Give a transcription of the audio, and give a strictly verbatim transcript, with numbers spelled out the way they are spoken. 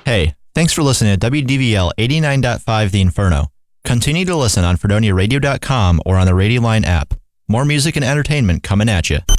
Hey, thanks for listening to W D V L eighty-nine point five The Inferno. Continue to listen on Fredonia Radio dot com or on the Radio Line app. More music and entertainment coming at you.